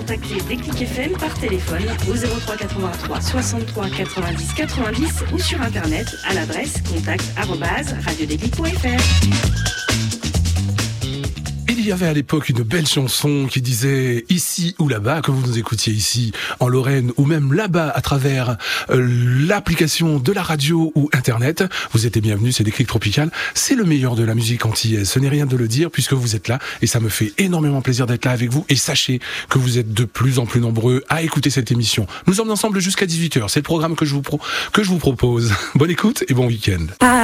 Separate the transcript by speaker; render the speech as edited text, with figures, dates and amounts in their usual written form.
Speaker 1: contacter Déclic FM par téléphone au 03 83 63 90 90 ou sur internet à l'adresse contact@radiodéclic.fr.
Speaker 2: Il y avait à l'époque une belle chanson qui disait ici ou là-bas, que vous nous écoutiez ici en Lorraine ou même là-bas à travers l'application de la radio ou internet. Vous êtes les bienvenus, c'est Déclic Tropical. C'est le meilleur de la musique antillaise. Ce n'est rien de le dire puisque vous êtes là et ça me fait énormément plaisir d'être là avec vous. Et sachez que vous êtes de plus en plus nombreux à écouter cette émission. Nous sommes ensemble jusqu'à 18h. C'est le programme que je vous propose. Bonne écoute et bon week-end.